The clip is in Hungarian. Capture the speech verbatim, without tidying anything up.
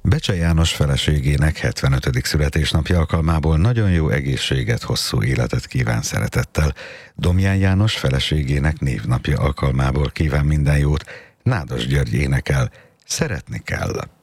Becse János feleségének hetvenötödik születésnapja alkalmából nagyon jó egészséget, hosszú életet kíván szeretettel. Domján János feleségének névnapja alkalmából kíván minden jót. Nádas György énekel, szeretni kell.